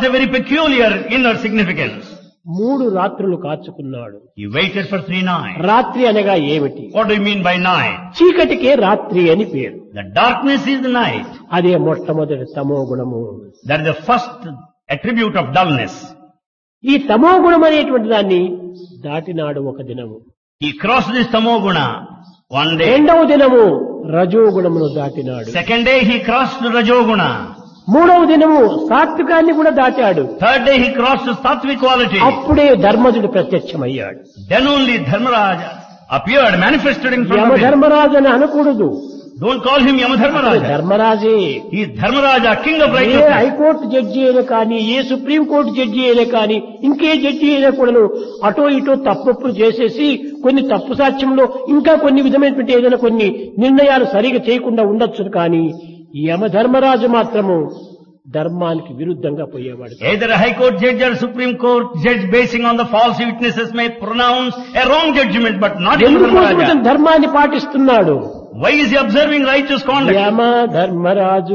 got a very peculiar inner significance. 3 రాత్రులు కాచుకున్నాడు. He waited for 3 nights. రాత్రి అనగా ఏమిటి? What do you mean by night? చీకటికే రాత్రి అని పేరు. The darkness is the night. అదే మొట్టమొదటి తమో గుణము. That is the first attribute of dullness. ఈ తమో గుణం అనేటువంటి దాన్ని దాటినాడు ఒక దినము. He crossed this tamoguna one day. రెండవ దినము రజో గుణమును దాటినాడు. Second day he crossed rajoguna. మూడవ దినము సాత్వికాన్ని కూడా దాటాడు. Third day he crossed sattvic quality. అప్పుడే ధర్మజుడు ప్రత్యక్షమయ్యాడు. Then only Dharmaraja appeared, manifested in front of him. Yamadharmaraju అని అనకూడదు. Don't call him Yamadharmaraja. ధర్మరాజే. He is Dharmaraja, king of A righteousness. High court judge అయినా కానీ, ఏ supreme court judge అయినా కానీ, ఇంకే judge అయినా కూడాను అటో ఇటో తప్పులు చేసేసి కొన్ని తప్పు సాక్ష్యంలో ఇంకా కొన్ని విధమైనటువంటి ఏదైనా కొన్ని నిర్ణయాలు సరిగా చేయకుండా ఉండొచ్చు. కానీ యమధర్మరాజు మాత్రము ధర్మానికి విరుద్ధంగా పోయేవాడు. Either a high court judge or supreme court judge basing on the false witnesses may pronounce a wrong judgment, but not ఎందుకోసం Yamadharmaraja. ధర్మాన్ని పాటిస్తున్నాడు? Why is he observing righteous conduct? యమ ధర్మరాజు.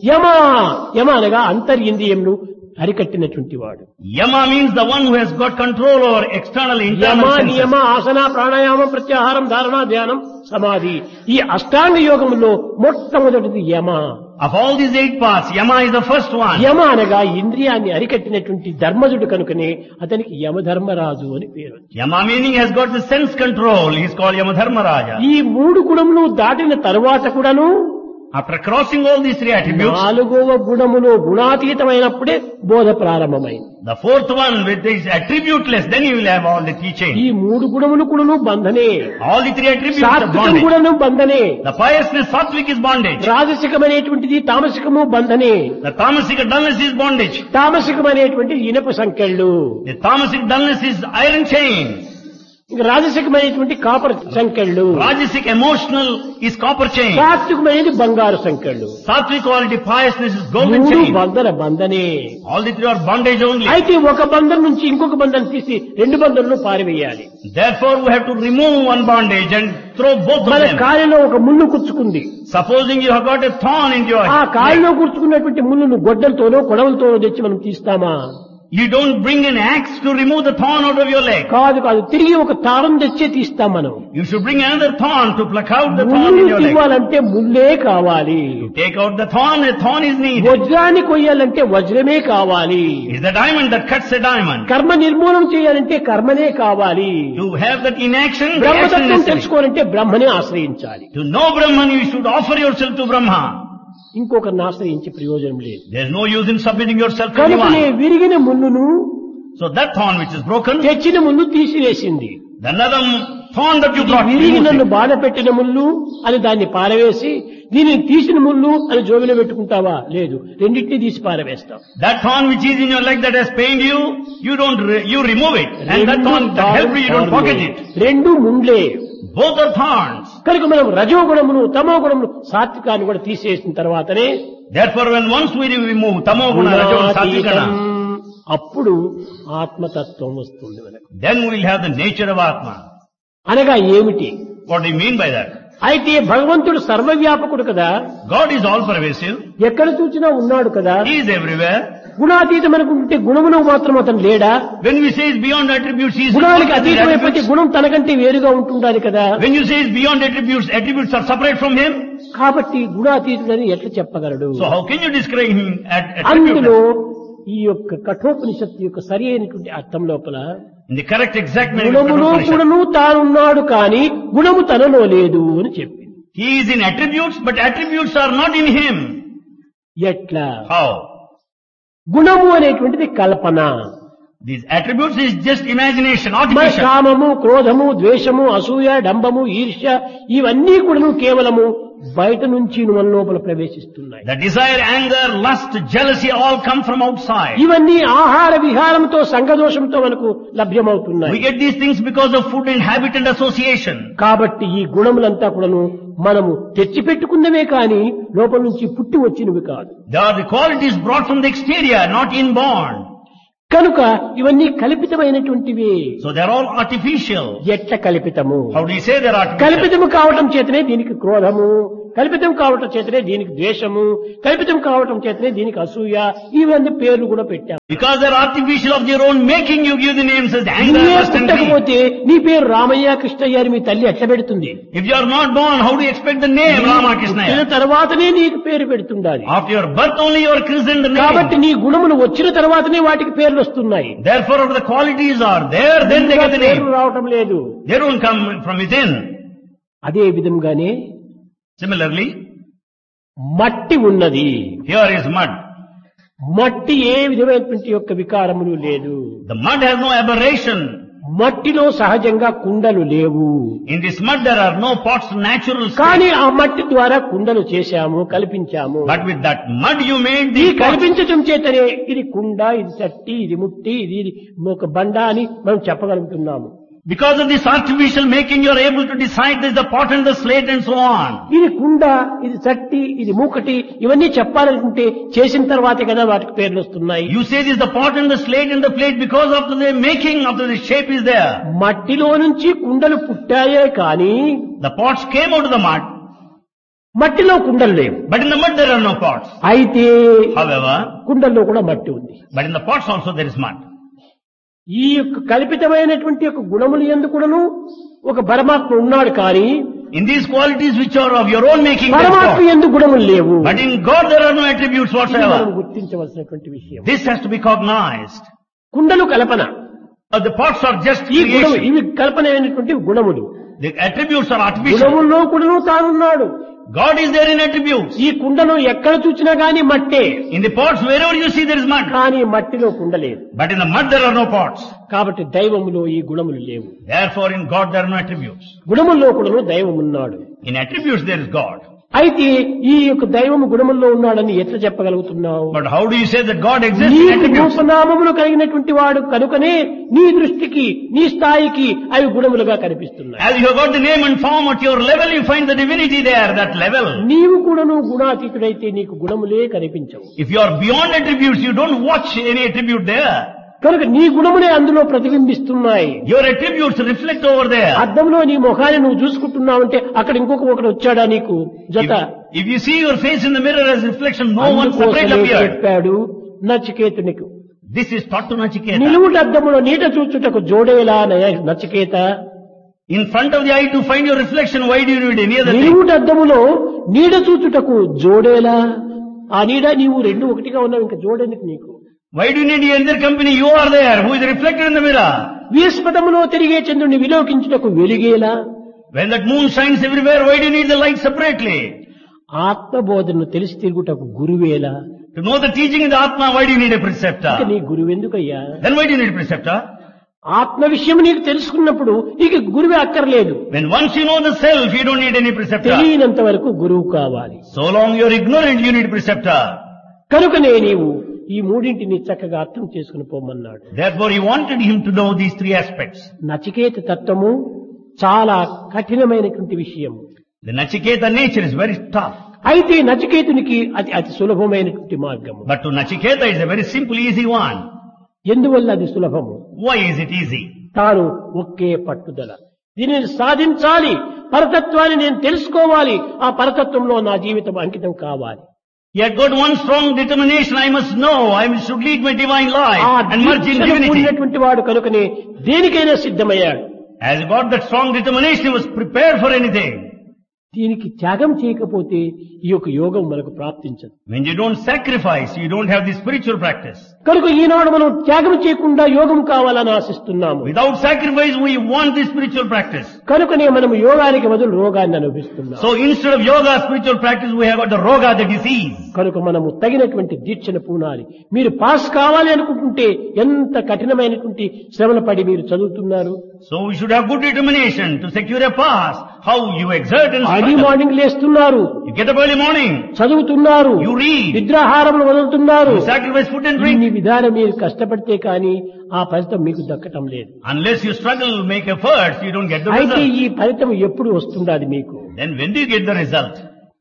యమ అనగా అంతర్యింద్రియములు అరికట్టినటువంటి వాడు. Yama means the one who has got control over external Yama internal senses. నియమ ఆసన ప్రాణాయామం ప్రత్యాహారం ధారణ ధ్యానం సమాధి ఈ అష్టాంగ యోగములో మొట్టమొదటిది యమ. Of all these 8 paths, Yama is the first one. యమ అనగా ఇంద్రియాన్ని అరికట్టినటువంటి ధర్మజుడు కనుకనే అతనికి యమధర్మరాజు అని పేరు. Yama meaning has got the sense control. He is called Yamadharmaraja. ఈ 3 గుణములు దాటిన తరువాత కూడాను After crossing all these 3 attributes, 4వ గుణములో గుణాతీతమైనప్పుడే బోధ ప్రారంభమైంది. the 4th one with is attributeless, then you will have all the teaching. ఈ 3 గుణములు కూడాను బంధనే. All the 3 attributes are సాత్వికం bondage. కూడాను బంధనే. The piousness, sattvic is bondage. రాజసికమైనటువంటిది తామసికము బంధనే. The tamasic dullness is bondage. తామసికమైనటువంటి ఇనప సంకెళ్ళు. The tamasic dullness is iron chain. ఇంకా రాజసికమైనటువంటి copper సంకెళ్ళు. Rajasic emotional is copper chain. సాత్వికమైనది బంగారు సంకెళ్ళు. Sattvic quality, piousness is golden 3 chain. బంధనే. All the 3 are bondage only. అయితే ఒక బంధం నుంచి ఇంకొక బంధం తీసి 2 బంధంలో పారివేయాలి. Therefore we have to remove one bondage and throw both of మన them. కాలిలో ఒక ముళ్ళు కుచ్చుకుంది. Supposing you have got a thorn in your ఆ leg. కాలిలో కూర్చుకున్నటువంటి ముళ్ళును గొడ్డలతోనో కొడవలతోనో తెచ్చి మనం తీస్తామా? You don't bring an axe to remove the thorn out of your leg. కాదు తిరిగి ఒక తారం తెచ్చే తీస్తాం మనం. You should bring another thorn to pluck out the thorn ముళ్ళు in your leg. ఇవ్వాలంటే ముల్లే కావాలి. To take out the thorn, a thorn is needed. వజ్రాన్ని కొయ్యాలంటే వజ్రమే కావాలి. It's the diamond that cuts a diamond. కర్మ నిర్మూలన చేయాలంటే కర్మనే కావాలి. To have that inaction, the action బ్రహ్మతత్వం necessary. తెలుసుకోవాలంటే బ్రహ్మనే ఆశ్రయించాలి. To know Brahman, you should offer yourself to Brahma. ఇంకొకరిని ఆశ్రయించే ప్రయోజనం లేదు. There's no use in submitting yourself to కనుకనే anyone. విరిగిన ముళ్ళును So that thorn which is broken, తెచ్చిన ముళ్ళు తీసివేసింది. the another thorn that you ఇది brought, విరిగి removed నన్ను it. బాధ పెట్టిన ముళ్ళు అని దాన్ని పారవేసి దీనిని తీసిన ముళ్ళు అని జోబిలో పెట్టుకుంటావా? లేదు, రెండింటినీ తీసి పారవేస్తాం. That thorn which is in your leg that has pained you, you remove it. And that thorn that helped you don't pocket it. 2 ముండ్లే. Both are thorns. కనుక మనం రజోగుణమును తమో గుణమును సాత్వికాన్ని కూడా తీసేసిన తర్వాతనే Therefore, when once we remove tamoguna, rajoguna, satviguna, అప్పుడు ఆత్మతత్వం వస్తుంది మనకు. then we will have the nature of Atma. అనగా ఏమిటి? What do you mean by that? అయితే భగవంతుడు సర్వవ్యాపకుడు కదా, God is all pervasive. ఎక్కడ చూసినా ఉన్నాడు కదా. He is everywhere. గుణాతీతం అనుకుంటే గుణమును మాత్రం అతను లేడా? When we say it's beyond attributes, he is గుణానికి beyond అతీతమైపోతే attributes. గుణం తనకంటే వేరుగా ఉంటుండాలి కదా. When you say it's beyond attributes, attributes are separate from him. కాబట్టి గుణాతీతుడని ఎట్లా చెప్పగలడు? So how can you describe him అందులో attribute? ఈ యొక్క కఠోపనిషత్తు యొక్క సరి అయినటువంటి అర్థం లోపల In the correct exact meaning of గుణములో Upanishad, గుణము తానున్నాడు కానీ గుణము తనలో లేదు అని చెప్పింది. he is in attributes, but attributes are not in him. ఎట్లా? How? గుణము అనేటువంటిది కల్పన. These attributes is just imagination, మన artificial. కామము, క్రోధము, ద్వేషము, అసూయ, డంబము, ఈర్ష్య ఇవన్నీ కూడా కేవలము బయట నుంచి మన లోపల ప్రవేశిస్తున్నాయి. The desire, anger, lust, jealousy all come from outside. ఇవన్నీ ఆహార విహారంతో సంఘదోషంతో మనకు లభ్యమవుతున్నాయి. We get these things because of food and habit and association. కాబట్టి ఈ గుణములంతా కూడాను మనము తెచ్చిపెట్టుకున్నవే కానీ లోపల నుంచి పుట్టి వచ్చినవి కాదు. They are the qualities brought from the exterior, not inborn. కనుక ఇవన్నీ కల్పితమైనటువంటివి. So they're all artificial. ఎట్ల కల్పితము? How do you say they're artificial? కల్పితము కావటం చేతనే దీనికి క్రోధము, కల్పితం కావటం చేతనే దీనికి ద్వేషము, కల్పితం కావటం చేతనే దీనికి అసూయ, ఇవన్నీ పేర్లు కూడా పెట్టాం. Because they're artificial of their own making, you give the names as anger, నువ్వే lust and greed. పుట్టకపోతే నీ పేరు రామయ్య కృష్ణయ్య అని మీ తల్లి ఎట్లా పెడుతుంది? If you are not born, how do you expect the name Rama Krishna? పుట్టిన తర్వాతనే నీకు పేరు పెడుతుండాలి. After your birth only you are christened the కాబట్టి name. నీ గుణములు వచ్చిన తర్వాతనే వాటికి పేర్లు వస్తున్నాయి. Therefore if the qualities are there, then they get the పేర్లు name. రావటం లేదు. They don't come from within. అదే విధంగానే Similarly, మట్టి ఉన్నది. here is mud. మట్టి ఏ విధమైనటువంటి యొక్క వికారములు లేదు. The mud has no aberration. మట్టిలో సహజంగా కుండలు లేవు. In this mud there are no pots, natural కానీ state. ఆ మట్టి ద్వారా కుండలు చేశాము, కల్పించాము. But with that mud you made ఈ these pots. కల్పించటం చేతనే ఇది కుండ, ఇది చట్టి, ఇది ముట్టి, ఇది ఒక బండ అని మనం చెప్పగలుగుతున్నాము. Because of this artificial making you are able to decide this is the pot and the slate and so on. ఇది కుండ, ఇది చట్టి, ఇది మూకటి, ఇవన్నీ చెప్పాలనుకుంటే చేసిన తర్వాతే కదా వాటికి పేర్లు వస్తున్నాయి. You say this is the pot and the slate and the plate because of the making of the shape is there. మట్టిలో నుంచి కుండలు పుట్టాయే కానీ The pots came out of the mud, మట్టిలో కుండలు లేవు. but in the mud there are no pots. అయితే However, కుండల్లో కూడా మట్టి ఉంది. but in the pots also there is mud. ఈ యొక్క కల్పితమైనటువంటి యొక్క గుణములు ఎందుకును ఒక పరమాత్మ ఉన్నాడు కానీ In these qualities which are of your own making, there is పరమాత్మ God. ఎందుకు గుణములు లేవు. But in God there are no attributes ఇది మనం whatsoever. గుర్తించవలసినటువంటి విషయం. This has to be cognized. కుండలు కల్పన, The pots are just ఈ గుణము creation. ఇవి కల్పనమైనటువంటి గుణములు. The attributes are artificial. గుణముల్లో కూడాను తానున్నాడు. God is there in attributes. ఈ కుండను ఎక్కడ చూచినా గాని మట్టే, In the pots wherever you see there is mud. కానీ మట్టిలో కుండ లేదు. But in the mud there are no pots. కాబట్టి దైవములో ఈ గుణములు లేవు. Therefore in God there are no attributes. గుణముల్లో కూడాను దైవం ఉన్నాడు. In attributes there is God. అయితే ఈ యొక్క దైవము గుణముల్లో ఉన్నాడని ఎట్లా చెప్పగలుగుతున్నావు? But how do you say that God exists in నీకు attributes? రూపనామములు కలిగినటువంటి వాడు కనుకనే నీ దృష్టికి, నీ స్థాయికి అవి గుణములుగా కనిపిస్తున్నాయి. As you have got the name and form at your level, you find the divinity there, that level. నీవు కూడాను గుణాతీతుడైతే నీకు గుణములే కనిపించవు. If you are beyond attributes, you don't watch any attribute there. కనుక నీ గుణములే అందులో ప్రతిబింబిస్తున్నాయి. Your attributes reflect over there. అద్దంలో నీ ముఖాన్ని నువ్వు చూసుకుంటున్నావంటే అక్కడ ఒకడు వచ్చాడా నీకు జత? If you see your face in the mirror as reflection, no one separate అందుకోసమే appeared. చెప్పాడు నచికేతునికి, This is taught to Nachiketa. నిలువుట అద్దములో నీట చూచుటకు జోడేలా Nachiketa. In front of the eye to find your reflection, why do you need any other thing? నిలువుట అద్దములో నీడ చూచుటకు జోడేలా, ఆ నీడ నీవు రెండు ఒకటిగా ఉన్నావు, ఇంకా జోడేందుకు నీకు? Why do you need any other company? You are there, who is reflected in the mirror. విస్పదములో తిరిగే చంద్రుని విలోకించుటకు వెలిగేలా. When that moon shines everywhere, why do you need the light separately? ఆత్మబోధను తెలిసి తిరుగుటకు గురువేలా. To know the teaching in the Atma, why do you need a preceptor? ఇక నీ గురువు ఎందుకయ్యా? Then why do you need a preceptor? ఆత్మ విషయం నీకు తెలుసుకున్నప్పుడు ఇక గురువే అక్కర్లేదు. When once you know the self, you don't need any preceptor. తెలియనంత వరకు గురువు కావాలి. So long you are ignorant, you need a preceptor. కనుకనే నీవు ఈ మూడింటిని చక్కగా అర్థం చేసుకుని పోమన్నాడు. Therefore he wanted him to know these three aspects. Nachiketa తత్వము చాలా కఠినమైనటువంటి విషయం. The Nachiketa nature is very tough. అయితే నచికేతునికి అది అతి సులభమైనటువంటి మార్గము. But to Nachiketa is a very simple, easy one. ఎందువల్ల అది సులభము? Why is it easy? తాను ఒకే పట్టుదల, దీనిని సాధించాలి, పరతత్వాన్ని నేను తెలుసుకోవాలి, ఆ పరతత్వంలో నా జీవితం అంకితం కావాలి. He had got one strong determination, I must know, I should lead my divine life ఆ and merge in దీక్షను divinity. కూడినటువంటి వాడు కనుకనే దేనికైనా సిద్ధమయ్యాడు. As he got that strong determination, he was prepared for anything. దీనికి త్యాగం చేయకపోతే ఈ యొక్క యోగం మనకు ప్రాప్తించదు. When you don't sacrifice, you don't have the spiritual practice. కనుక ఈనాడు మనం త్యాగం చేయకుండా యోగం కావాలని ఆశిస్తున్నాము. Without sacrifice, we want the spiritual practice. కనుకనే మనం యోగానికి బదులు రోగాన్ని అనుభవిస్తున్నాం. So instead of yoga, spiritual practice, we have got the roga, the disease. కనుక మనము తగినటువంటి దీక్షను పూనాలి. మీరు పాస్ కావాలి అనుకుంటుంటే ఎంత కఠినమైనటువంటి శ్రమలు పడి మీరు చదువుతున్నారు. So we should have good determination to secure a pass. How you exert and early struggle. Morning లేస్తున్నారు, You get up early morning, చదువుతున్నారు, you read, నిద్రాహారములు వదులుతున్నారు. you sacrifice food and ఇన్ని drink. విధానం మీరు కష్టపడితే కానీ ఆ ఫలితం మీకు దక్కటం లేదు. Unless you struggle, make efforts, you don't get the అయితే result. ఈ ఫలితం ఎప్పుడు వస్తుండాది మీకు? Then when do you get the result? మీరు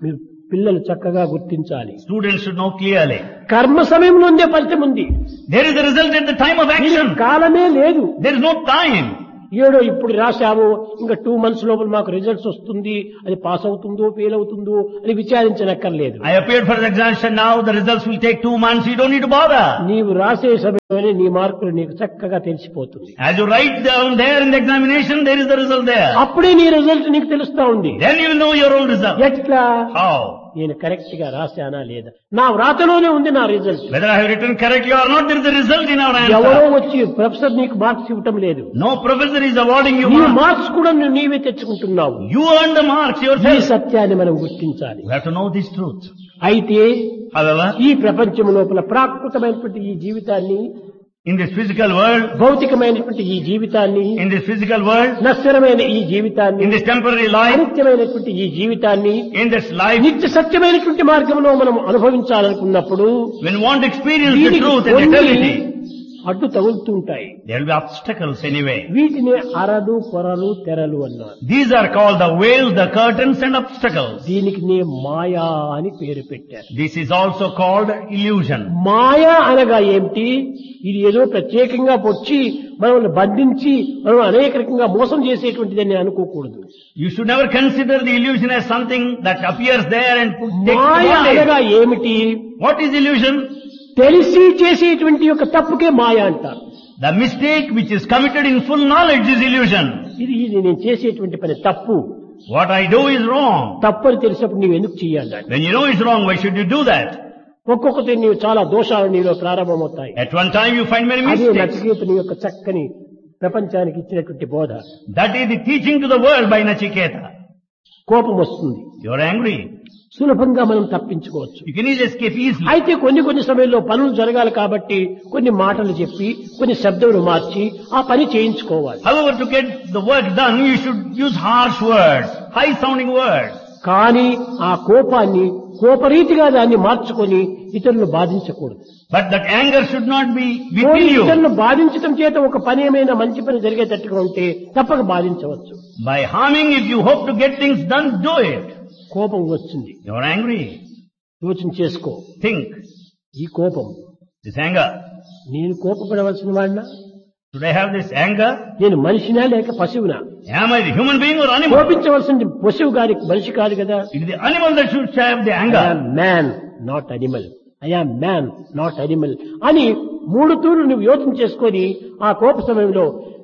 పిల్లలు చక్కగా గుర్తించాలి. Students should know clearly. కర్మ సమయంలో ఉండే ఫలితం ఉంది. There is a result at the time of దీనికి action. కాలమే లేదు. There is no time. ఏడో ఇప్పుడు రాశాము, ఇంకా 2 months లోపల మాకు రిజల్ట్స్ వస్తుంది, అది పాస్ అవుతుందో ఫెయిల్ అవుతుందో అని విచారించనక్కర్లేదు. I appeared for the examination now, the results will take 2 months, you don't need to bother. నీవు రాసే సమయంలోనే నీ మార్కులు నీకు చక్కగా తెలిసిపోతుంది. As you write down there in the examination, there is the result there. అప్పుడే నీ రిజల్ట్ నీకు తెలుస్తా ఉంది. Then you will know your own result. ఎట్లా? How? నేను కరెక్ట్ గా రాశానా లేదా, నా వ్రాతలోనే ఉంది నా result. Whether I have written correctly or not, there is a result in our ఎవరో answer. వచ్చి ప్రొఫెసర్ నీకు మార్క్స్ ఇవ్వటం లేదు. No professor is awarding you నీ marks. మార్క్స్ కూడా నీవే తెచ్చుకుంటున్నావు. You earn the marks ఈ yourself. సత్యాన్ని మనం గుర్తించాలి. You have to know this truth. అయితే However, ఈ ప్రపంచం లోపల ప్రాకృతమైనటువంటి ఈ జీవితాన్ని, in this physical world, భౌతికమైనటువంటి ఈ జీవితాన్ని, in this physical world, నశ్వరమైన ఈ జీవితాన్ని, in this temporary life, అనిత్యమైనటువంటి ఈ జీవితాన్ని in this life, నిత్య సత్యమైనటువంటి మార్గంలో మనం అనుభవించాలనుకున్నప్పుడు when you want to experience the వీటికి truth and కొన్ని eternity, అడ్డు తగులుతుంటాయి. there will be obstacles anyway. వీటిని అరలు, పొరలు, తెరలు అన్నారు. These are called the veils, the curtains and obstacles. దీనికి నే మాయా అని పేరు పెట్టారు. This is also called illusion. మాయా అనగా ఏమిటి? ఇది ఏదో ప్రత్యేకంగా వచ్చి మనల్ని బంధించి మనం అనేక రకంగా మోసం చేసేటువంటిదని అనుకోకూడదు. You should never consider the illusion as something that appears there and takes మాయ అనగా advantage. ఏమిటి? What is illusion? తెలిసి చేసేటువంటి యొక్క తప్పుకే మాయ అంటారు. The mistake which is committed in full knowledge is illusion. ఇది నేను చేసేటువంటి పని తప్పు. What I do is wrong. తప్పు అని తెలిసినప్పుడు నీవు ఎందుకు చేయాలి? When you know it's wrong, why should you do that? ఒక్కొక్కటి నీవు చాలా దోషాలు నీలో ప్రారంభమవుతాయి. At one time you find many అదే mistakes. నచికేతుని యొక్క చక్కని ప్రపంచానికి ఇచ్చినటువంటి బోధ. That is the teaching to the world by Nachiketa. కోపం వస్తుంది, You are angry. సులభంగా మనం తప్పించుకోవచ్చు. You can easily escape easily. అయితే కొన్ని సమయంలో పనులు జరగాలి కాబట్టి కొన్ని మాటలు చెప్పి కొన్ని శబ్దములు మార్చి ఆ పని చేయించుకోవాలి. However, to get the work done, you should use harsh words, high sounding words. కానీ ఆ కోపాన్ని కోపరీతిగా దాన్ని మార్చుకొని ఇతరులను బాధించకూడదు. But that anger should not be within you. ఇతరులను బాధించడం చేత ఒక పని ఏమైనా మంచి పని జరిగేటట్టుగా ఉంటే తప్పక బాధించవచ్చు. By harming, if you hope to get things done, do it. కోపం వచ్చింది, You are angry. యోచన చేసుకో. Think. ఈ కోపం This anger. నేను కోపపడవలసిన వాడినా, Should I have this anger? నేను మనిషినా లేక పశువునా? Am I the human being or animal? కోపించవలసింది పశువు గారి మనిషి కాదు కదా. It is the animal that should have the I anger. Am man not animal, I am man not animal అని 3 తూర్లు నువ్వు యోచన చేసుకొని ఆ కోప సమయంలో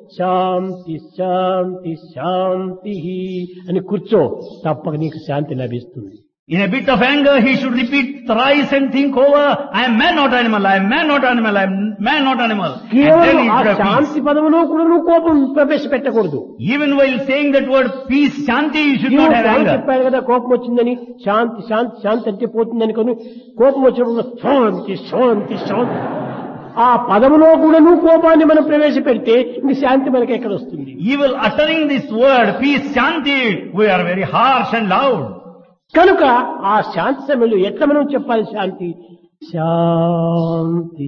శాంతి శాంతి శాంతి అని కూర్చో, తప్పక నీకు శాంతి లభిస్తుంది. In a bit of anger, he should repeat thrice and think over, I am man not animal, I am man not animal, I am man not animal. And then కేవలం he ఆ should have శాంతి peace. పదములో కూడా నువ్వు కోపం ప్రవేశపెట్టకూడదు. Even while saying that word peace, shanti, you should not have anger. చెప్పాడు కదా కోపం వచ్చిందని, శాంతి శాంతి శాంతి అంటే పోతుందని కొని కోపం వచ్చినప్పుడు శాంతి శాంతి శాంతి ఆ పదములో కూడా నువ్వు కోపాన్ని మనం ప్రవేశపెడితే ఇంక శాంతి మనకి ఎక్కడ వస్తుంది? Even uttering this word, peace, shanti, we are very harsh and loud. కనుక ఆ శాంతి సమయంలో ఎట్లా మనం చెప్పాలి? శాంతి శాంతి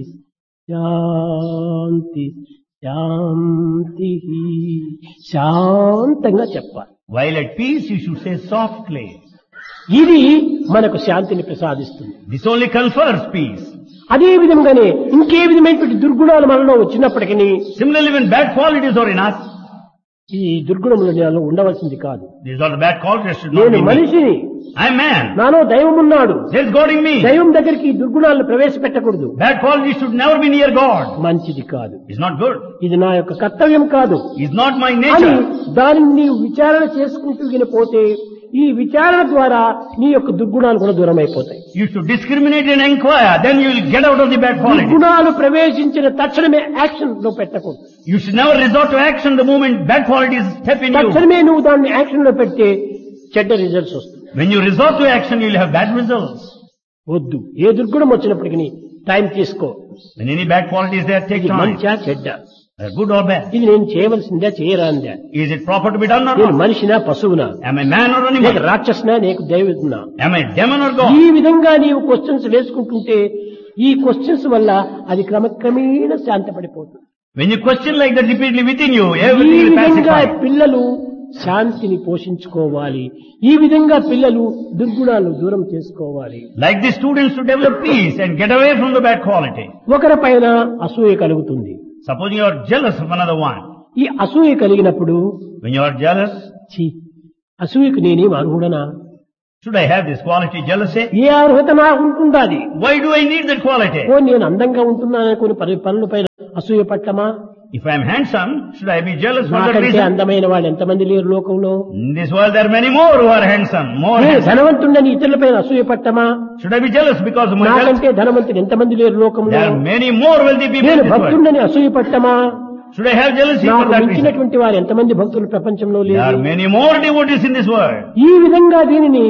శాంతి శాంతి శాంతంగా చెప్పాలి. While at peace, you should say softly. ఇది మనకు శాంతిని ప్రసాదిస్తుంది. This only confers peace. అదే విధంగానే ఇంకే విధమైనటువంటి దుర్గుణాలు మనలో వచ్చినప్పటికీ Similarly, when bad qualities are in us, ఈ దుర్గుణములు నాలో ఉండవలసింది కాదు. these are the bad qualities should not నేను be in me. మనిషిని, I am man. నాలో దైవం ఉన్నాడు. There is God in me. దైవం దగ్గరికి ఈ దుర్గుణాలను ప్రవేశపెట్టకూడదు. Bad qualities should never be near God. మంచిది కాదు, It's not good. ఇది నా యొక్క కర్తవ్యం కాదు It's not my అని nature. దానిని నీవు విచారణ చేసుకుంటూ పోతే ఈ విచారణ ద్వారా నీ యొక్క దుర్గుణాలు కూడా దూరం అయిపోతాయి. You should discriminate and inquire, then you will get out of the bad qualities. దుర్గుణాలు ప్రవేశించిన తక్షణమే యాక్షన్ లో పెట్టకూడదు. You should never resort to action the moment bad qualities step in you. తక్షణమే నువ్వు దాన్ని యాక్షన్ లో పెడితే చెడ్డ రిజల్ట్స్ వస్తుంది. When you resort to action, you will have bad results. వద్దు, ఏ దుర్గుణం వచ్చినప్పటికీ టైం తీసుకో. When any bad qualities there, take ఇది time. మంచా చెడ్డ, They're good or bad. ఇది నేను చేయవలసిందా చేయరాందా, Is it proper to be done or నేను not? మనిషినా పశువునా, Am I man or లేక animal? రాక్షసునా లేక దైవతునా, Am I demon or ఈ God? విధంగా నీవు క్వశ్చన్స్ వేసుకుంటుంటే ఈ క్వశ్చన్స్ వల్ల అది క్రమక్రమేణా శాంతపడిపోతుంది. When you question like that repeatedly within you, ఈ everything will విధంగా pacify. పిల్లలు శాంతిని పోషించుకోవాలి. ఈ విధంగా పిల్లలు దుర్గుణాలను దూరం చేసుకోవాలి. Like the students to develop peace and get away from the bad quality. ఒకరిపైన అసూయ కలుగుతుంది. Suppose you are jealous of another one. ఈ అసూయ కలిగినప్పుడు When you are jealous, అసూయకు నేనేం అర్హుడనా? should I have this quality, jealousy? ఏ అర్హత నాకు ఉంటుందాది? Why do I need that quality? ఓ నేను అందంగా ఉంటున్నానని కొన్ని పనులపైన అసూయ పట్టమా? If I am handsome, should I be jealous for that నాకంటే reason? అందమైన వాళ్ళు ఎంతమంది లేరు లోకంలో? In this world there are many more who are handsome, more నేను handsome. ధనవంతుడని ఇతరులపైన అసూయ పట్టమా? Should I be jealous because of my wealth? నాకంటే ధనవంతుడు ఎంతమంది లేరు లోకంలో? There are many more wealthy people నేను in this world. భక్తుడని అసూయ పట్టమా? Should I have jealousy for నాకు that reason? మించినటువంటి వారు ఎంతమంది భక్తులు ప్రపంచంలో There are లేరు? many more devotees in this world. ఈ విధంగా దీనిని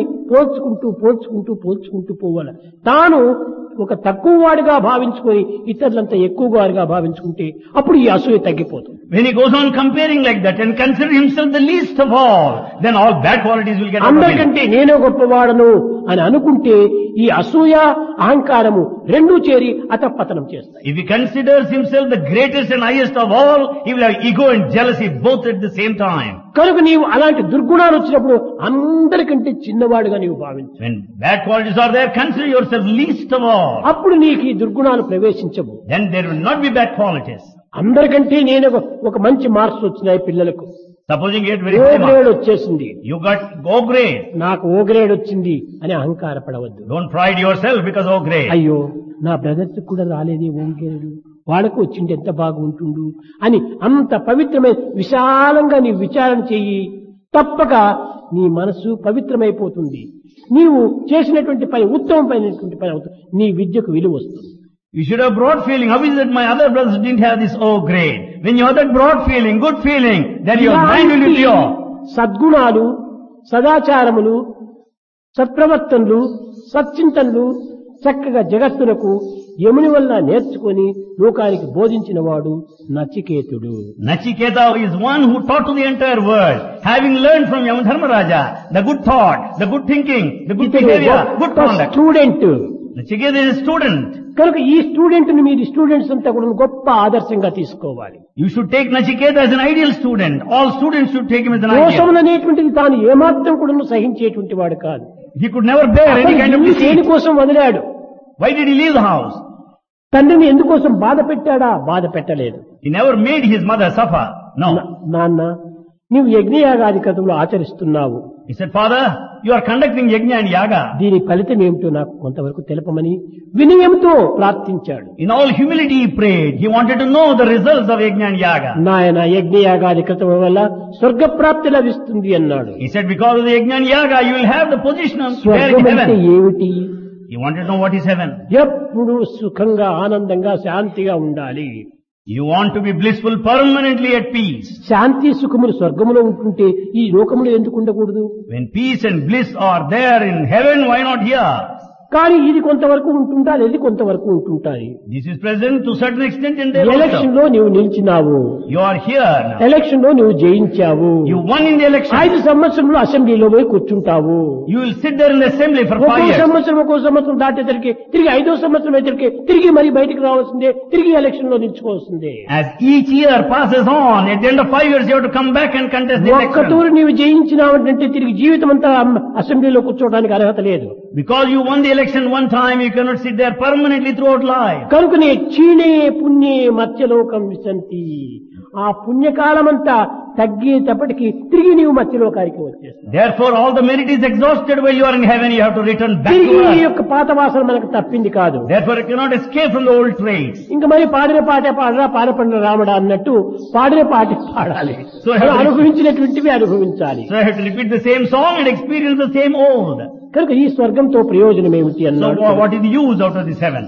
పోల్చుకుంటూ పోవాలి. తాను ఒక తక్కువ వాడిగా భావించుకొని ఇతరులంతా ఎక్కువ వాడిగా భావించుకుంటే అప్పుడు ఈ అసూయ తగ్గిపోతుంది. When he goes on comparing like that and consider himself the least of all, then all bad qualities will get out of him. అందరికంటే నేనే గొప్పవాడను అని అనుకుంటే ఈ అసూయ అహంకారము రెండూ చేరి అతపతనం చేస్తాయి. If he considers himself the greatest and highest of all, he will have ego and jealousy both at the same time. కనుక నీవు అలాంటి దుర్గుణాలు వచ్చినప్పుడు అందరికంటే చిన్నవాడుగా నీవు భావించు. When bad qualities are there, consider yourself least of all. అప్పుడు నీకు ఈ దుర్గుణాలు ప్రవేశించవు. Then there will not be bad qualities. అందరికంటే నేను ఒక మంచి మార్క్స్ వచ్చినాయి పిల్లలకు. Supposing you get very oh high grade marks, వచ్చేసింది, you got O grade. నాకు ఓ గ్రేడ్ వచ్చింది అని అహంకారపడవద్దు. Don't pride yourself because O grade. అయ్యో నా బ్రదర్స్ కూడా రాలేదే ఓ గ్రేడ్, వాళ్ళకు వచ్చింది ఎంత బాగుంటుండు అని అంత పవిత్రమైన విశాలంగా నీ విచారణ చెయ్యి. తప్పక నీ మనసు పవిత్రమైపోతుంది. నీవు చేసినటువంటి పని ఉత్తమమైనటువంటి పని అవుతుంది. నీ విద్యకు విలువ వస్తుంది. You should have broad feeling. How is it my other brothers didn't have this O grade? When you have that broad feeling, good feeling, then your mind will be pure. సద్గుణాలు, సదాచారములు, సత్ప్రవర్తనలు, సచ్చింతనలు చక్కగా జగత్తునకు యముని వల్ల నేర్చుకొని లోకానికి బోధించిన వాడు నచికేతుడు. Nachiketa is one who taught to the entire world, having learned from Yamadharmaraja the good thought, the good thinking, the good behavior, good conduct. Student. Nachiketa is a student. కనుక ఈ student ని మీరు స్టూడెంట్స్ అంతా కూడా గొప్ప ఆదర్శంగా తీసుకోవాలి. You should take Nachiketa as an ideal student. All students should take him as an ideal. దోషములు అనేటువంటిది తాను ఏమాత్రం కూడా సహించేటువంటి వాడు కాదు. He could never bear any kind of deceit. దేనికోసం వదిలాడు? Why did he leave the house? తండ్రిని ఎందుకోసం బాధ పెట్టాడా? బాధ పెట్టలేదు. He never made his mother suffer. No. నాన్న నీవు యజ్ఞయాగాది క్రతువులు ఆచరిస్తున్నావు. He said, Father, you are conducting yajna and yaga. దీని ఫలితం ఏమిటో నాకు కొంతవరకు తెలపమని వినయంతో ప్రార్థించాడు. In all humility he prayed. He wanted to know the results of yajna and yaga. నాయన యజ్ఞయాగాది క్రతువుల వల్ల స్వర్గప్రాప్తి లభిస్తుంది అన్నాడు. He said, because of the yajna and yaga, you will have the position of there స్వర్గం in అంటే heaven. ఏమిటి? He wanted to know what is heaven. ఎప్పుడు సుఖంగా ఆనందంగా శాంతిగా ఉండాలి. You want to be blissful permanently at peace. శాంతి సుఖములు స్వర్గములో ఉంటుంటే ఈ లోకములో ఎందుకు ఉండకూడదు? When peace and bliss are there in heaven, why not here? కానీ ఇది కొంతవరకు ఉంటుంటారు, ఇది కొంతవరకు ఉంటుంటాయి. This is present to a certain extent in there election also. లో నీవు నిలిచినావు, You are here now. Election లో నువ్వు జయించావు. You won in the election. 5 సంవత్సరంలో అసెంబ్లీలో పోయి కూర్చుంటావు. You will sit there in the assembly for 5 years. ఒక్కో సంవత్సరం దాటేసరికి తిరిగి 5వ సంవత్సరం అయితే తిరిగి మరి బయటికి రావాల్సిందే, తిరిగి ఎలక్షన్ లో నిలుచుకోవాల్సిందే. As each year passes on, at the end of 5 years you have to come back and contest the ఒక్క election. తూరు నీవు జయించినావంటే తిరిగి జీవితం అంతా అసెంబ్లీలో కూర్చోవడానికి అర్హత లేదు. Because you won the election one time, you cannot sit there permanently throughout life. కనుకనే క్షీణే పుణ్యే మత్స్యలోకం విశంతి. ఆ పుణ్యకాలమంతా తగ్గేటప్పటికి తిరిగి నీవు మత్స్యలోకానికి వచ్చేస్తావు. Therefore all the merit is exhausted while you are in heaven, you have to return back తిరిగి to ఈ earth. యొక్క పాత వాసన మనకు తప్పింది కాదు. Therefore you cannot escape from the old traits. ఇంకా మరి పాడిన పాటే పాడరా, పాడపడిన రామడా అన్నట్టు పాడిన పాటే పాడాలి. So మనం అనుభవించినటువంటివి అనుభవించాలి. So I have to repeat the same song and experience the same old. కనుక ఈ స్వర్గంతో ప్రయోజనం ఏమిటి So అన్నాడు. what is the use out of this heaven?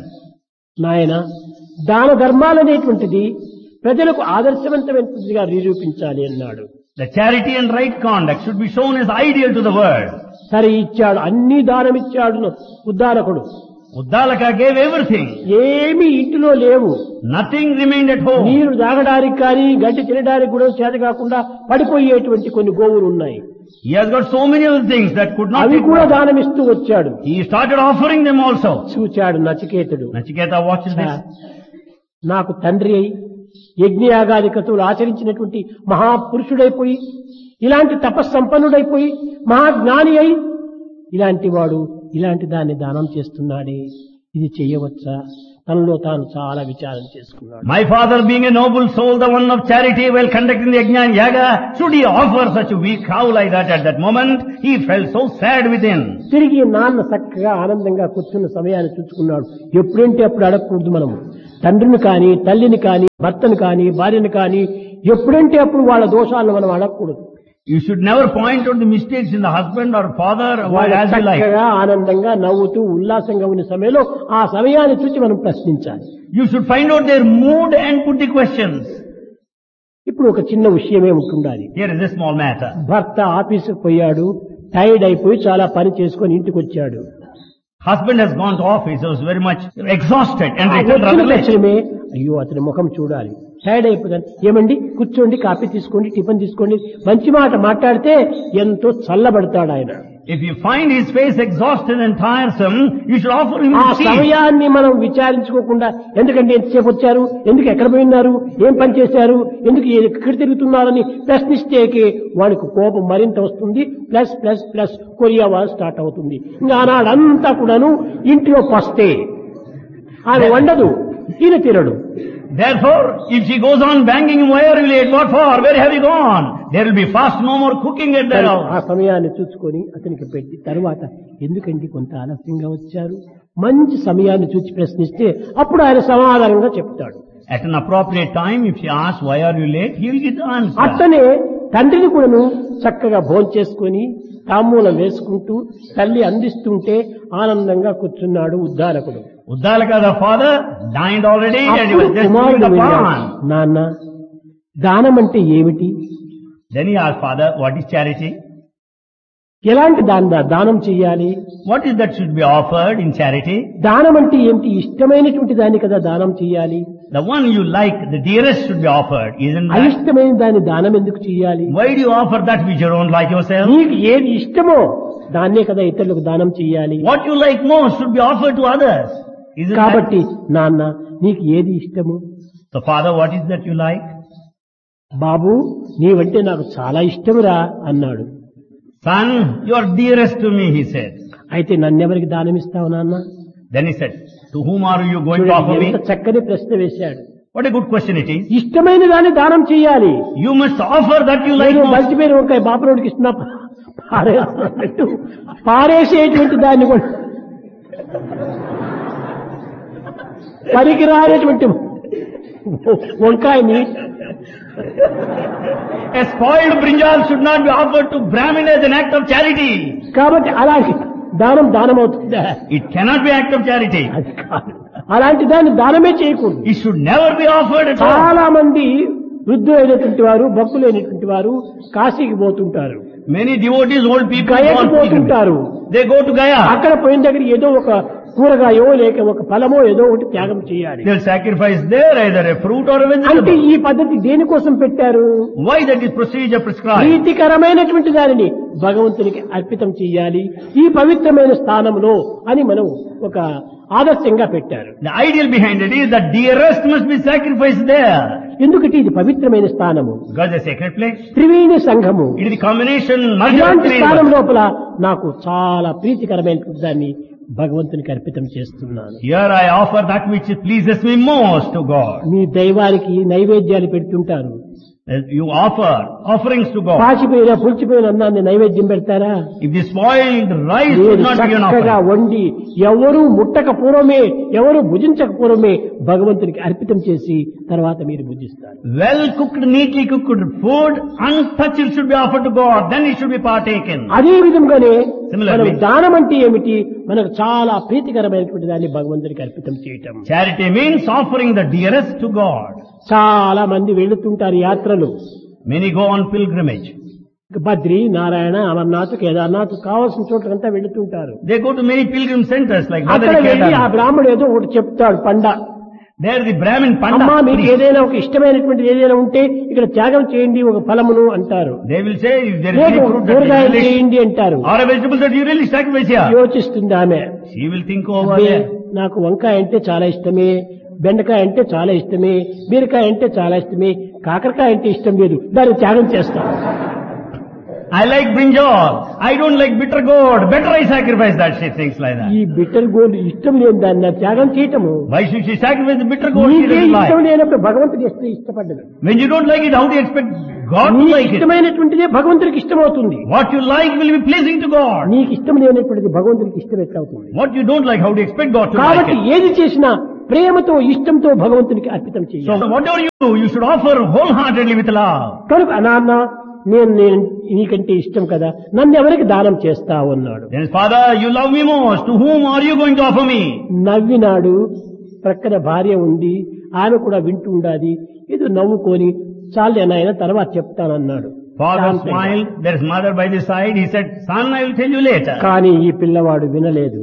నాయన దాన ధర్మాలనేటువంటిది ప్రజలకు ఆదర్శవంతమైనదిగా నిరూపించాలి అన్నాడు. The charity and right conduct should be shown as ideal to the world. సరే ఇచ్చాడు, అన్ని దానం ఇచ్చాడు ఉద్దాలకుడు. Uddalaka gave everything. ఏమీ ఇంటిలో లేవు. Nothing remained at home. నీరు తాగడానికి కానీ గడ్డి తినడానికి కూడా చేత కాకుండా పడిపోయేటువంటి కొన్ని గోవులు ఉన్నాయి. He has got so many other things that could not అవి be కూడా bought. దానం ఇస్తూ వచ్చాడు. He started offering them also. చూచాడు నచికేతుడు. Nachiketa watches this. నాకు తండ్రి అయి యజ్ఞయాగాది క్రతువులు ఆచరించినటువంటి మహాపురుషుడైపోయి ఇలాంటి తపస్సంపన్నుడైపోయి మహాజ్ఞాని అయి ఇలాంటి వాడు ఇలాంటి దాన్ని దానం చేస్తున్నాడే, ఇది చేయవచ్చా? తనలో తాను చాలా విచారం చేసుకున్నాడు. My father being a noble soul, the one of charity, while conducting the yajna and yaga, should he offer such a weak cow like that at that moment? He felt so sad within. తిరిగి నాన్న చక్కగా ఆనందంగా కూర్చున్న సమయాన్ని చూసుకున్నాడు. ఎప్పుడంటే అప్పుడు అడగకూడదు మనము. తండ్రిని కానీ, తల్లిని కానీ, భర్తను కానీ, భార్యను కానీ ఎప్పుడంటే అప్పుడు వాళ్ళ దోషాలను మనం అడగకూడదు. You should never point out the mistakes in the husband or father while as you like. చక్కగా ఆనందంగా నవ్వుతూ ఉల్లాసంగా ఉన్న సమయంలో ఆ సమయాన్ని చూసి మనం ప్రశ్నించాలి. You should find out their mood and put the questions. ఇప్పుడు ఒక చిన్న విషయమే ఉంటుండాలి. Here is a small matter. భర్త ఆఫీసుకు పోయాడు, టైర్డ్ అయిపోయి చాలా పని చేసుకొని ఇంటికి వచ్చాడు. Husband has gone to office, was very much exhausted and returned rather late. అయ్యో అతని ముఖం చూడాలి, టైర్డ్ అయిపోతాను. ఏమండి కూర్చోండి, కాఫీ తీసుకోండి, టిఫిన్ తీసుకోండి, మంచి మాట మాట్లాడితే ఎంతో చల్లబడతాడు ఆయన. If you find his face exhausted and tiresome, you should offer him ఆ tea. సమయాన్ని మనం విచారించుకోకుండా ఎందుకంటే ఎంతసేపు వచ్చారు, ఎందుకు ఎక్కడ పోయినారు, ఏం పని చేశారు, ఎందుకు ఎక్కడ తిరుగుతున్నారని ప్రశ్నిస్తేకి వాడికి కోపం మరింత వస్తుంది. ప్లస్ ప్లస్ ప్లస్ కొరియా వారు స్టార్ట్ అవుతుంది. ఇంకా ఆనాడంతా కూడాను ఇంట్లో పస్తే ఆమె వండదు, ఈయన తినడు. Therefore, if she goes on banging him, where will he eat? What for? Where have you gone? There will be fast, no more cooking at their house. ఆ సమయాన్ని చూసుకొని అతనికి పెట్టి తరువాత ఎందుకంటే కొంత ఆలస్యంగా వచ్చారు, మంచి సమయాన్ని చూసి ప్రశ్నిస్తే అప్పుడు ఆయన సమాధానంగా చెప్తాడు. At an appropriate time, if she asks, why are you late? He will get the answer. అట్లనే తండ్రిని కూడాను చక్కగా భోంచేసుకొని తాంబూలం వేసుకుంటూ తల్లి అందిస్తుంటే ఆనందంగా కూర్చున్నాడు ఉద్దాలకుడు. Uddalaka, the father, dined already and he was just doing the pan. నాన్న దానం అంటే ఏమిటి? Then he asked, Father, what is charity? ఎలాంటి దానం చెయ్యాలి? What is that should be offered in charity? దానం అంటే ఏమిటి? ఇష్టమైనటువంటి దాన్ని కదా దానం చెయ్యాలి. The one you like, the dearest should be offered, isn't that? అయిష్టమైన దాన్ని దానం ఎందుకు చెయ్యాలి? Why do you offer that which you don't like yourself? నీకు ఏది ఇష్టమో దాన్నే కదా ఇతరులకు దానం చెయ్యాలి. What you like most should be offered to others. Isn't కాబట్టి that? నాన్న నీకు ఏది ఇష్టము? So Father, what is that you like? బాబు నీవంటే నాకు చాలా ఇష్టమురా అన్నాడు. Son, you are dearest to me, he said. అయితే నన్నెవరికి దానం ఇస్తావు నాన్న? Then he said, to whom are you going to offer me? ఎంత చక్కని ప్రశ్న వేశాడు. What a good question it is. ఇష్టమైన దాన్ని దానం చెయ్యాలి. You must offer that you like most. మల్టిపేరు వంకాయ బాపరోడికి ఇస్తున్నా పారేసేటువంటి దాన్ని కూడా పనికిరానేటువంటి వంకాయని A spoiled brinjal should not be offered to Brahmin as an act of charity. కాబట్టి అలాంటి దానం అవుతుందా? It cannot be act of charity. అది కాదు. అలాంటి దాన్ని దానమే చేయకూడదు. It should never be offered at all. చాలా మంది వృద్ధులైనటువంటి వారు, భక్తులైనటువంటి వారు కాశీకి పోతుంటారు, Many devotees, old people, గయకి go on pilgrimage. పోతుంటారు. They go to Gaya. అక్కడ పోయిన దగ్గర ఏదో ఒక కూరగాయో లేక ఒక ఫలమో ఏదో ఒకటి త్యాగం చేయాలి. They'll sacrifice there either a fruit or a అంటే vegetable. ఈ పద్ధతి దేనికోసం పెట్టారు? Why that is procedure prescribed? ప్రీతికరమైనటువంటి దానిని భగవంతునికి అర్పితం చేయాలి ఈ పవిత్రమైన స్థానంలో అని మనం ఒక ఆదర్శంగా పెట్టారు. The ideal behind it is that dearest must be sacrificed there. ఎందుకంటే ఇది పవిత్రమైన స్థానము, Because the sacred place, Triveni సంఘము. it is the combination, merger of ఇలాంటి three స్థానం worlds. లోపల నాకు చాలా ప్రీతికరమైనటువంటి దాన్ని భగవంతునికి అర్పితం చేస్తున్నాను. Here I offer that which pleases me most to God. మీ దైవానికి నైవేద్యాలు పెడుతుంటారు. You offer offerings to God. పాచిపోయిన పులిచిపోయిన అన్నాన్ని నైవేద్యం పెడతారా? If the spoiled rice మీరు would not be an చక్కగా offering, వండి ఎవరు ముట్టక పూర్వమే, ఎవరు భుజించక పూర్వమే భగవంతునికి అర్పితం చేసి తర్వాత మీరు భుజిస్తారు. well cooked, neatly cooked food, untouched should be offered to God. Then it should be partaken. అదే విధంగానే Similarly, మనం దానం అంటే ఏమిటి? మనకు చాలా ప్రీతికరమైనటువంటి దాన్ని భగవంతునికి అర్పితం చేయటం. charity means offering the dearest to God. చాలా మంది వెళుతుంటారు యాత్రలు, Many go on pilgrimage. Badri, Narayana, Amarnath, Kedarnath కావాల్సిన చోట్లంతా వెళుతుంటారు. They go to many pilgrim centers like అక్కడ Badri, వెళ్ళి ఆ Kedarnath. బ్రాహ్మడు ఏదో ఒకటి చెప్తాడు పండ. There the Brahmin అమ్మా Pandit మీకు priest. ఏదైనా ఒక ఇష్టమైనటువంటిది ఏదైనా ఉంటే ఇక్కడ త్యాగం చేయండి ఒక ఫలమును అంటారు, They will say if there is లేక any ఒక fruit that కూరగాయలు you really, చేయండి అంటారు. or a vegetable that you really sacrifice here. యోచిస్తుంది ఆమె, She will think over అబ్బే, there. నాకు వంకాయ అంటే చాలా ఇష్టమే, బెండకాయ అంటే చాలా ఇష్టమే, బీరకాయ అంటే చాలా ఇష్టమే, కాకరకాయ అంటే ఇష్టం లేదు, దాన్ని త్యాగం చేస్తాం. I like brinjal. I don't like bitter gourd. Better I sacrifice that, she thinks like that. ఈ బిటర్ గోల్డ్ ఇష్టం లేని దాన్ని నా త్యాగం చేయటము. Why should she sacrifice the bitter gourd? She నీకే doesn't ఇష్టం like. లేనప్పుడు భగవంతుడు ఇష్టపడ్డదు. When you don't like it, how do you expect God to నీకు like it? ఇష్టమైనటువంటిదే భగవంతుడికి ఇష్టమవుతుంది. What you like will be pleasing to God. నీకు ఇష్టం లేనటువంటిది భగవంతుడికి ఇష్టం ఎట్లా అవుతుంది? What you don't like, how do you expect God to like కాబట్టి it? ఏది చేసినా ప్రేమతో ఇష్టంతో భగవంతునికి అర్పితం So చేయాలి. whatever you do, you should offer wholeheartedly with love. కనుక నాన్న నేను నీకంటే ఇష్టం కదా, నన్ను ఎవరికి దానం చేస్తావు అన్నాడు. Then Father, you love me most. To whom are you going to offer me? నవ్వినాడు. ప్రక్కన భార్య ఉంది, ఆమె కూడా వింటూ ఉండాది. ఏదో నవ్వుకొని చాలే నాయన తర్వాత చెప్తానన్నాడు. Father smiled. There is mother by the side. He said, son, I will tell you later. కానీ ఈ పిల్లవాడు వినలేదు.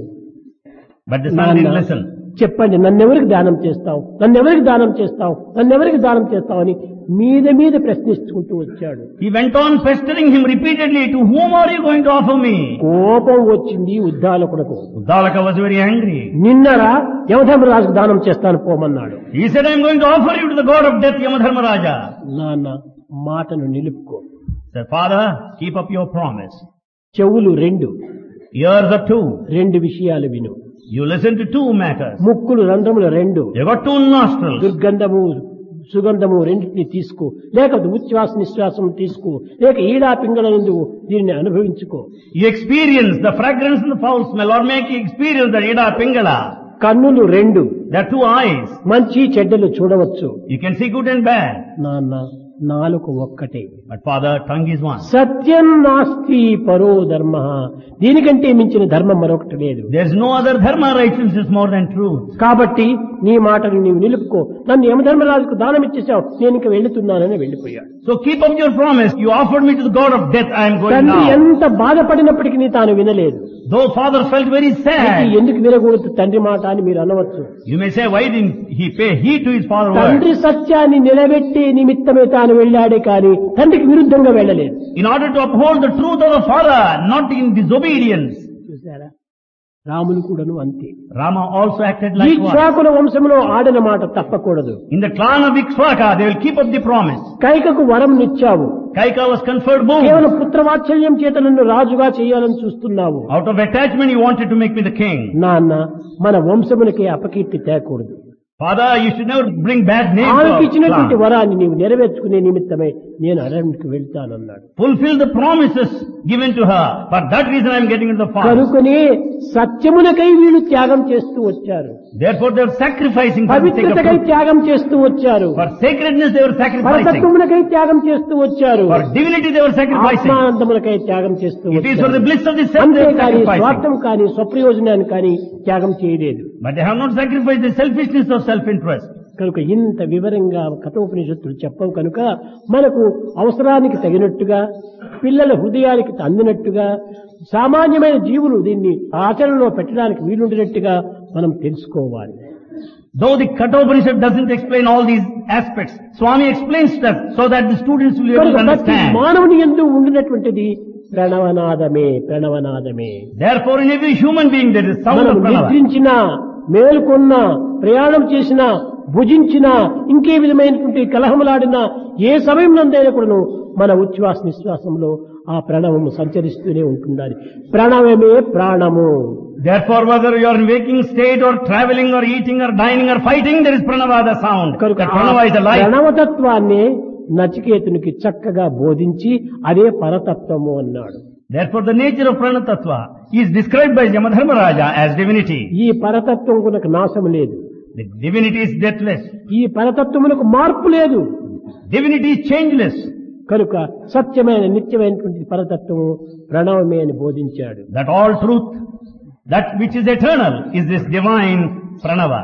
But the son didn't listen. చెప్పండి, నన్నెవరికి దానం చేస్తావు, నన్నెవరికి దానం చేస్తావు, నన్నెవరికి దానం చేస్తావు అని మీద ప్రశ్నించుకుంటూ వచ్చాడు. He went on pestering him repeatedly. To whom are you going to offer me? కోపం వచ్చింది ఉద్దాలకునకు. Uddalaka was very angry. నిన్నరా యమధర్మరాజుకు దానం చేస్తాను పోమన్నాడు. He said, I am going to offer you to the god of death, Yamadharmaraja. నాన్న మాటను నిలుపుకో. Said, Father, keep up your promise. చెవులు 2, Ears are 2. 2 విషయాలు విను. You listen to 2 matters. ముక్కులు రంధ్రములు 2. You got 2 nostrils. దుర్గంధము సుగంధము రెండింటిని తీసుకో, లేక ఉచ్ఛ్వాస నిశ్వాసం తీసుకో, లేక ఈడా పింగళ నుండి దీనిని అనుభవించుకో. You experience the fragrance and the foul smell, or make you experience the Ida Pingala. కన్నులు 2. There are 2 eyes. మంచి చెడ్డలు చూడవచ్చు. You can see good and bad. నాన్న నాలుక ఒక్కటే. But Father, tongue is one. సత్యం నాస్తి పరో ధర్మ. దీనికంటే మించిన ధర్మం మరొకటి లేదు. There is no other dharma righteousness more than truth. కాబట్టి నీ మాటను నీవు నిలుపుకో. నన్ను యమధర్మరాజుకు దానం ఇచ్చేసావు, నేను ఇంక వెళ్తున్నానని వెళ్లిపోయాడు. So keep up your promise. You offered me to the god of death. I am going తండ్రి now. ఎంత బాధపడినప్పటికీ తాను వినలేదు. Though father felt very sad. ఎందుకు వినకూడదు తండ్రి మాట అని మీరు అనవచ్చు. You may say, why didn't he pay heed to his father's word? తండ్రి సత్యాన్ని నిలబెట్టే నిమిత్తమే తాను వెళ్ళాడే కానీ తండ్రికి విరుద్ధంగా వెళ్ళలేదు. In order to uphold the truth of the father, not in disobedience. చూసారా, రాముని కూడాను అంతే. Rama also acted ఈ like one. ఇక్ష్వాకుల వంశంలో ఆడిన మాట తప్పకూడదు. In the clan of Ikshvaka, they will keep up the promise. కైకకు వరం నిచ్చావు, Kaika was conferred boon. కేవలం పుత్రవాత్సల్యం చేత నన్ను రాజుగా చేయాలని చూస్తున్నావు. Out of attachment, you wanted to make me the king. నాన్న మన వంశములకి అపకీర్తి తేకూడదు. Father, you should never bring bad name to ఆమెకి our ఇచ్చినటువంటి clan. వరాన్ని నీవు నెరవేర్చుకునే నిమిత్తమే నేను అరణ్యకు వెళ్తానన్నాడు. Fulfill the promises given to her. For that reason, I am getting into the fast. కనుకనే సత్యమునకై వీళ్ళు త్యాగం చేస్తూ వచ్చారు. Therefore, they are sacrificing for the sake of పవిత్రతకై truth. త్యాగం చేస్తూ వచ్చారు. For sacredness, they were sacrificing. పరతత్వమునకై త్యాగం చేస్తూ వచ్చారు. For divinity, they were sacrificing. ఆత్మానందమునకై త్యాగం చేస్తూ It is for వచ్చారు. the bliss of the self they are అంతేకాని sacrificing. స్వార్థం కానీ స్వప్రయోజనాన్ని కానీ త్యాగం చేయలేదు. But they have not sacrificed the selfishness of self-interest. కనుక ఇంత వివరంగా కఠోపనిషత్తులు చెప్పవు కనుక మనకు అవసరానికి తగినట్టుగా, పిల్లల హృదయానికి అందినట్టుగా, సామాన్యమైన జీవులు దీన్ని ఆచరణలో పెట్టడానికి వీలుండినట్టుగా మనం తెలుసుకోవాలి. Though the Kathopanishad doesn't explain all these aspects, Swami explains that so that the students will be able to కనుక ప్రతి understand. మానవుని యందు ఉండినటువంటిది ప్రణవనాదమే, ప్రణవనాదమే. Therefore, in every human being there is sound మనం of Pranava. నిద్రించినా, మేలుకొన్నా, ప్రయాణం చేసినా, భుజించినా, ఇంకే విధమైనటువంటి కలహములాడినా, ఏ సమయం నందైనా కూడాను మన ఉచ్ఛ్వాస నిశ్వాసంలో ఆ ప్రణవము సంచరిస్తూనే ఉంటుండాలి. ప్రణవమే ప్రాణము. Therefore, whether you are in waking state or traveling or eating or dining or fighting, there is Pranava, the sound. కనుక That Pranava is the life. ప్రణవతత్వాన్ని నచికేతునికి చక్కగా బోధించి అదే పరతత్వము అన్నాడు. Therefore, the nature of Pranatattva is described by Yamadharmaraja as divinity. ఈ పరతత్వం కొనకు నాశము లేదు. The divinity is deathless. ఈ పరతత్వమునకు మార్పు లేదు. Divinity is changeless. కనుక సత్యమైన నిత్యమైనటువంటి పరతత్వము ప్రణవమే అని బోధించాడు. That all truth, that which is eternal, is this divine Pranava.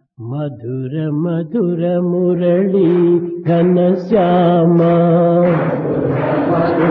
Mathura Mathura Murali ఘనశ్యామ